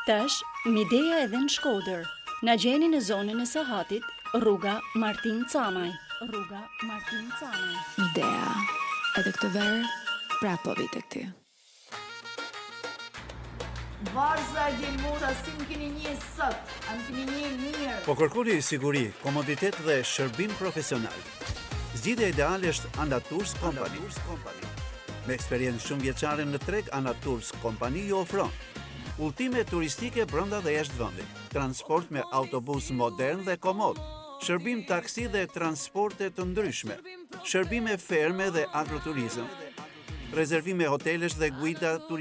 Tash, Midea edhe në Shkodër. Na gjeni në zonën e Sahatit, rruga Martin Camaj. Midea, edhe këtë verë, prapë po vite këty. Varza Gjelmura, si më keni një sot, a më keni një mirë. Po kërkuri siguri, komoditet dhe shërbim profesional. Zgjidhja ideale është Anatours Company. Me eksperiencë shumë vjeçare në treg, Anatours Company ju ofron udhëtime turistike brenda dhe jashtë vendit, transport me autobus modern dhe komod, shërbim taksi dhe transporte të ndryshme, shërbime ferme dhe agroturizëm, rezervime hotelesh dhe guida turistike.